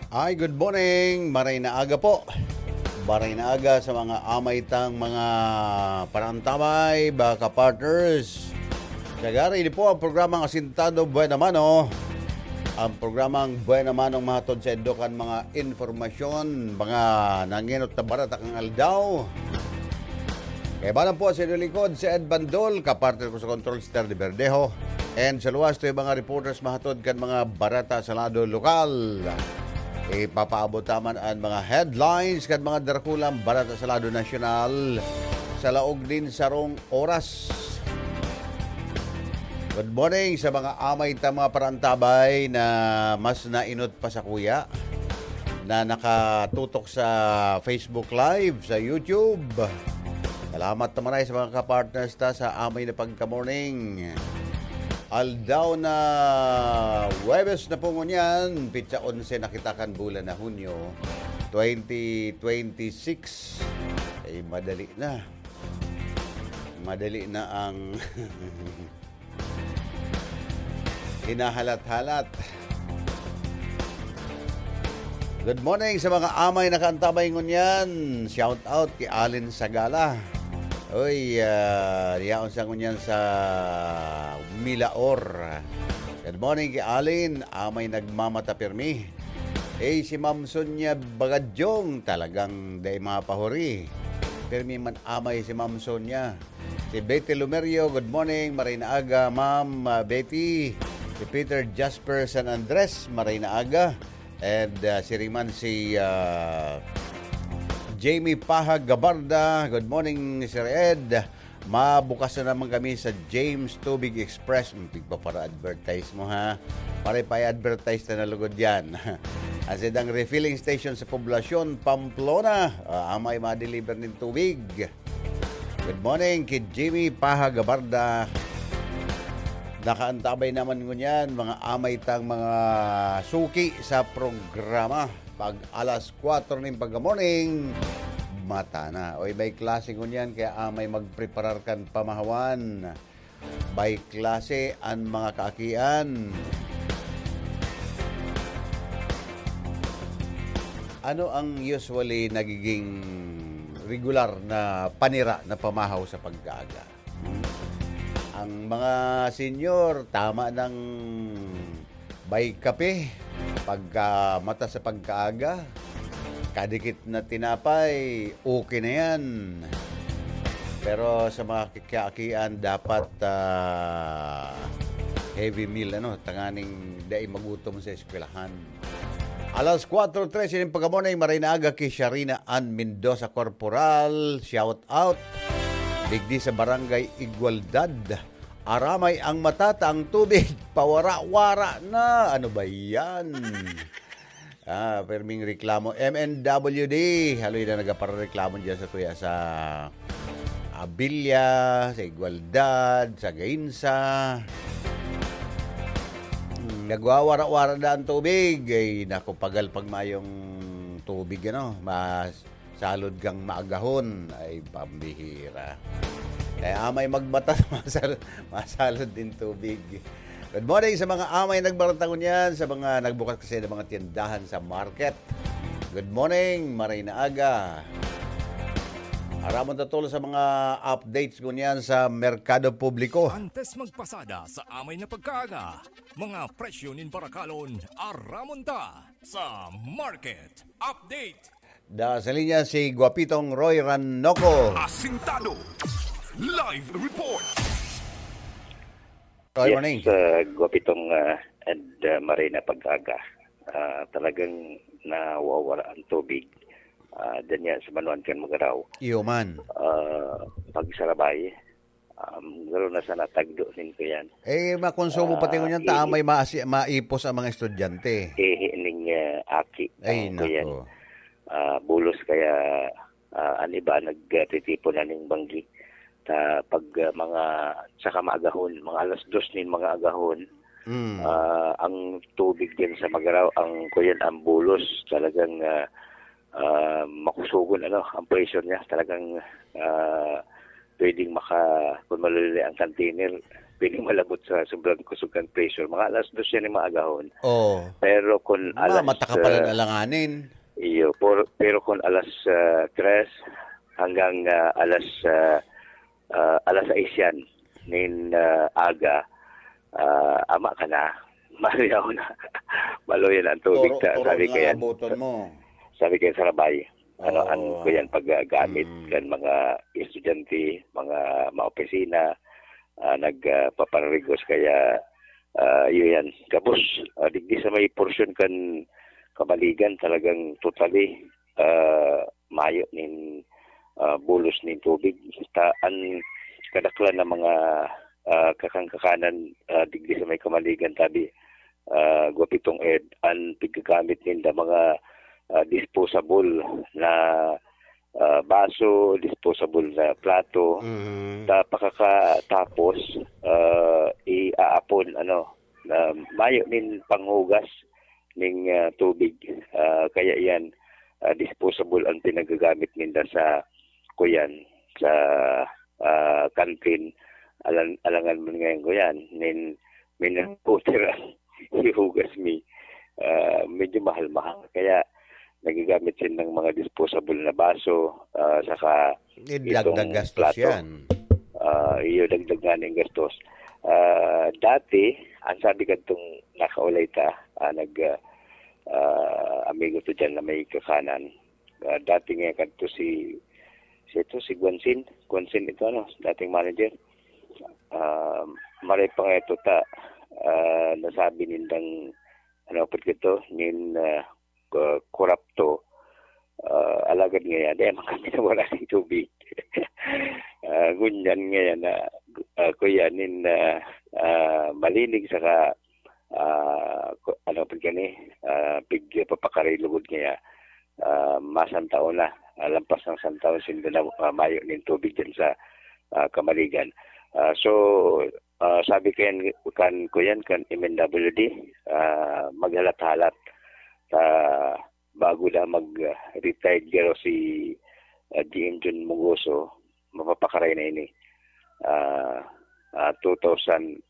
Ay, good morning. Maray na aga po. Maray na aga sa mga amaytang mga parantamay, baka partners. Sagari, ini po ang programang Asintado Buena Mano. Ang programang Buena Manong mahatod sa edukan mga informasyon, mga nanginot na barat ang aldaw. Kaya ba po sa inyong likod si Ed Bandol, kapartner ko sa Control Star de Verdejo. And sa luwas ito yung mga reporters mahatod kan mga barata sa lado lokal. Ipapaabot taman ang mga headlines kan mga darakulang barata sa lado nasyonal sa laog din sa rong oras. Good morning sa mga amay ta mga parantabay na mas nainot pa sa kuya na nakatutok sa Facebook Live, sa YouTube. Salamat naman ay sa mga kapartners ta sa amay na pagka-morning. Aldaw na Huwebes na po ngunyan, pitsa 11 nakitakan bulan na Hunyo 2026. Ay madali na. Madali na ang hinahalat-halat. Good morning sa mga amay na kaantabay ngunyan. Shout out kay Alin Sagala. Uy, riyaon sa ngunyan sa Milaor. Good morning kay Alin. Amay nagmamata pirmi. Si Ma'am Sonia Bagadyong talagang day mapahuri. Pirmi man amay si Ma'am Sonia. Si Betty Lumerio, good morning. Marina Aga, Ma'am Betty. Si Peter Jasper San Andres, Marina Aga. And si Riman si Jamie Paha Gabarda. Good morning, Sir Ed. Mabukas na naman kami sa James Tubig Express. Pigpa para advertise mo ha. Para pa-advertise na nalugod yan. Asid ang refilling station sa poblasyon Pamplona. Amay ma-deliver ng tubig. Good morning kay Jamie Paha Gabarda. Nakaantabay naman ngunyan mga amay tang mga suki sa programa. Pag alas 4 ng pagka-morning, mata na. Oy, may klase ngunyan kaya amay magpreparar kan pamahawan. By klase ang mga kaakian. Ano ang usually nagiging regular na panira na pamahaw sa pagkaaga? Ang mga senior, tama ng bay kape, pagka mata sa pagkaaga, kadikit na tinapay, okay na yan. Pero sa mga kikakian, dapat heavy meal, tanganing dai magutom sa eskwelahan. Alas 4:13 ng pagkamonay, Marina Aga kay Sharina Ann Mendoza Corporal, shout out. Digdi sa barangay Igualdad. Aramay ang matata ang tubig. Pawara-wara na. Ano ba yan? Perming reklamo. MNWD. Haloy na nagapareklamo dyan sa tuya sa Abilya, sa Igualdad, sa Gainsa. Nagwawara-wara na ang tubig. Ay, naku, pagal pagmayong tubig, salod kang maagahon ay pambihira. Kaya amay magbata masalod din tubig. Good morning sa mga amay nagbarantangon yan, sa mga nagbukas kasi ng mga tindahan sa market. Good morning, Marina Aga. Aramon tatulo sa mga updates ko niyan sa Merkado Publiko. Antes magpasada sa amay na pagkaaga, mga presyo nin Barakalon, aramon ta sa Market Update. Sa linya si Guapitong Roy Rannoco. Asintado Live Report. Good morning. Guapitong and Marina pagkaga. Talagang nawawala ang tubig. Danya sa Manuan kan Magaraw. Iyo man. Pagsarabay. Gano'n na sana tagdo din ko yan. Makonsumo pati ko niyan, may maipos ang mga estudyante. Hihining aki. Ay, nako. Bulos kaya aniba nagtitipo na ning banggi pag mga saka maagahon, mga alas 2 nin mga agahon. Ang tubig din sa Magaraw, ang kuyan ang bulos talagang makusugon ang pressure niya talagang pwedeng kung malulili ang container pwedeng malabot sa sobrang kusugan pressure. Mga alas 2 yan yung maagahon. Oh. Pero kung alas Mata ka pala nalanganin. pero kung alas 3 hanggang alas 6 yan nin aga, ama ka na, mariyaw na, maluyan ang tubig. Sabi kaya, mo. sabi kaya sa rabay, ko yan paggamit kan mga estudyante, mga opisina, nagpaparigos kaya yun yan. Kapos, digdi sa may portion kan kamaligan talagang totally mayo nin bulos nin tubig. An kadaklan na mga kakangkakanan digdi sa may kamaligan tabi gwapitong an piggamit ninda mga disposable na baso, disposable na plato. Pakakatapos iaapon na mayo nin panghugas ning tubig. Kaya yan disposable ang pinagagamit ninda sa kuyan sa kantin. Alangan mo ngayon kuyan nin minaputira ihugas mi medyo mahal-mahal. Kaya nagagamit sin ng mga disposable na baso, saka dagdag gastos plato. Yan. Dagdag nga ng gastos. Dati, ang sabi kantong nakaulay ta, amigo to dyan na may kakanan. Dati nga kanto si Gwansin ito, dating manager. Maray pa nga ito ta, nasabi nindang, pagkito, korapto, alagad nga yan, kami na wala ng tubig. Ngunyan nga yan na kuyanin na malinig saka pagpapakarilugod nga masantaon na, lampas ng santaon sinda na mayo ng tubig dyan sa kamaligan. So, sabi kan MNWD, maghalat-halat bago na mag-retired gero si GM John Mugoso, mapapakaray na ini 2028.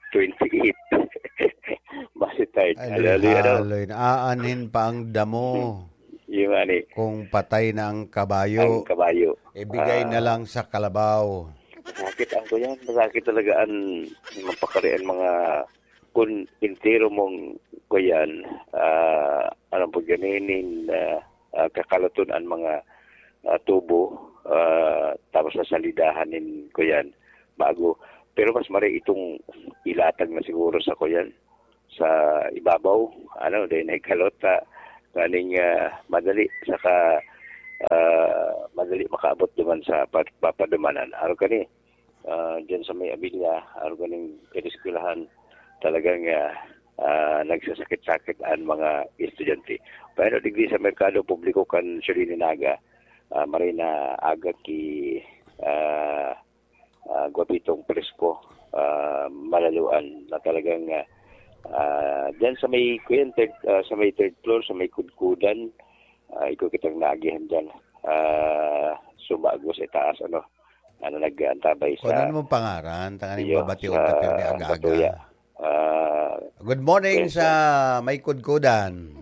Masitay. Aloy, aanhin pa ang damo. Yung kung patay na ang kabayo. Ibigay na lang sa kalabaw. Masakit ang kuyan. Masakit talaga ang mapakarian mga kung intero mong kuyan, po ganinin, kakalaton ang mga tubo, tapos sa salidahan nin kuyan, bago. Pero mas mari itong ilatag na siguro sa kuyan, sa ibabaw, dahil na ikalota, kaning madali, saka madali makaabot duman sa papadumanan. Kani, dyan sa may abilya, kaning kediskulahan, talagang nagsasakit-sakit ang mga estudyante. Pero digdi sa merkado publiko kan Sirininaga, maray na aga ki gwapitong presko, malaluan na talagang dyan sa may sa may third floor, sa may kudkudan, ikaw kitang naagihan dyan. Sumago sa itaas, nag-antabay sa... Kung mo pangaran, tanganing babatiyon ka pero aga-aga. Good morning sa may kudkudan.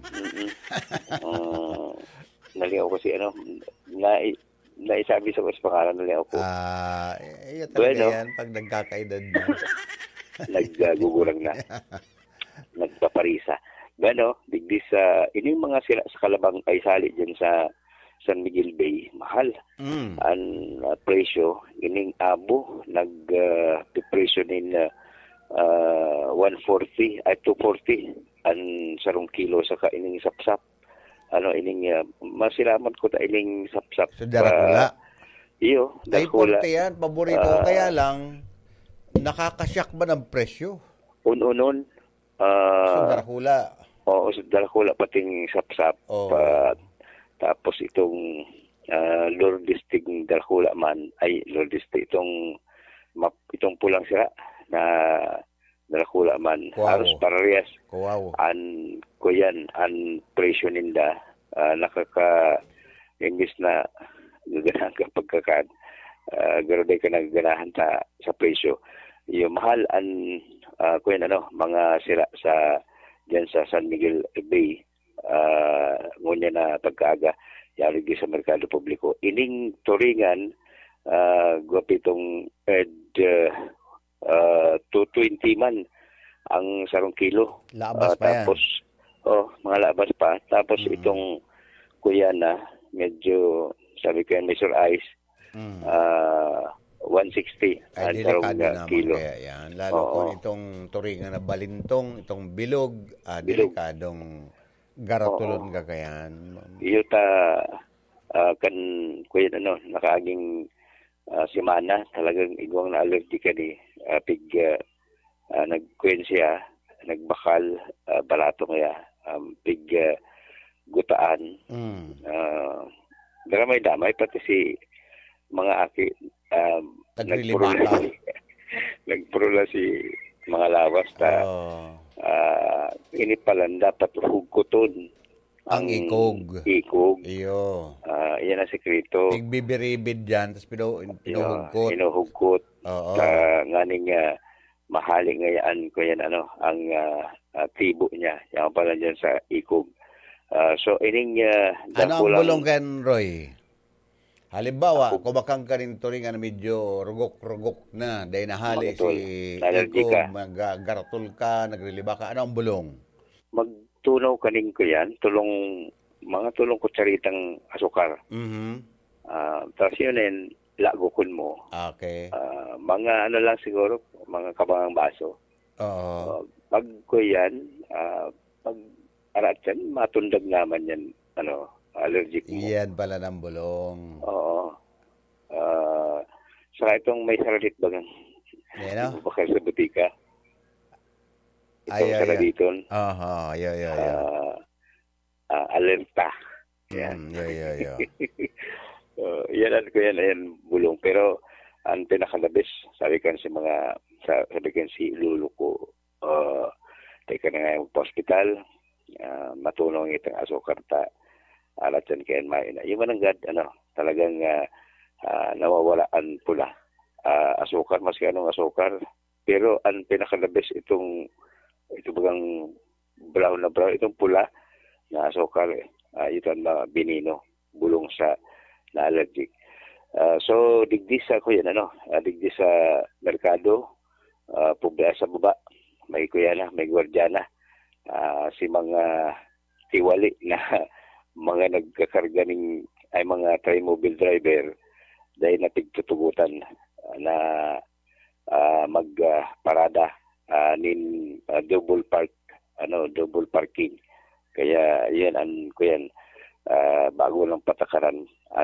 Naliaw ko si naisabi sa pangalan, naliaw ko. Iyo talaga yan pag nagkakaedad na. Naggugulang na. Nagpaparisa. Digdi sa ini mga sila sa Kalabang ay sali dyan sa San Miguel Bay, mahal. Ang presyo, ining abo, nag-presyo nin 140 ay 240 ang sarong kilo sa ining sapsap. Ining masilamat ko ta ining sapsap. So darakula. Iyo, darakula. Ay 40 yan, paborito kaya lang nakakasyak ba ng presyo? Un-unon. So darakula. Oo, so darakula pating sapsap. Tapos itong Lourdes ting darakula man ay Lourdes itong pulang sira na darakula man. Halos parehas. Wow. Kuyan ang presyo ninda nakaka-imbis na gaganahan ka pagkakaan. Garoday ka nagaganahan sa presyo. Yung mahal ang kuyan mga sira sa diyan sa San Miguel Bay, ngunya na pagkaaga yari sa merkado publiko ining turingan gwapitong 220 man ang sarong kilo. Labas pa yan. Tapos mga labas pa. Tapos itong kuya na medyo sabi ko yan may sur ice 160 ay ang delikado sarong naman kilo. kaya yan. Lalo kung itong turingan na balintong, itong bilog, delikadong garatulon ka kayan. Iyo kan kuya nakaaging simana talagang igwang na allergic ka ni nagkuyen siya nagbakal balato nga pig gutaan may damay pati si mga aki nagpurula si mga lawas ini pala dapat huguton ang ikog. Iyo. Yan ang sekreto. Nagbibiribid dyan, tapos pinuhugkot. Hinuhugkot. Nganing mahaling ngayaan ko yan, ang tibo niya. Yan pala dyan sa ikog. So, ining... ano ang bulong kan, Roy? Halimbawa, kumakang ka rin turingan medyo rugok-rugok na, dahil nahali si ikog, garatol ka, nagriliba ka. Ano ang bulong? Tunaw kaning ko yan, mga tulong kutsaritang asukar. Tapos yun lagukon mo. Okay. Mga lang siguro, mga kabangang baso. Pag ko yan, pag arat yan, matundag naman yan, allergic mo. Yan pala ng bulong. Oo. Saka itong may saralit bagang. Yan bakal sa butika. Itong saraliton. Alerta. Yan. Yan bulong. Pero ang pinakalabis, sabi kan si lulu ko, teka na nga yung hospital, matulong itong asukar ta, alat yan kayan maina. Yung mananggad, talagang nawawalaan pula. Asukar, maski anong asukar, pero ang pinakalabis ito bagang brown na brown, itong pula na asukar, ito ang binino, bulong sa na allergic. So, digdi sa ko yan, digdi sa merkado, publa sa baba, may kuya na, may gwardiya na, si mga tiwali na mga nagkakarga ay mga tri-mobile driver dahil natigtutugutan na magparada double parking. Kaya yan bago lang patakaran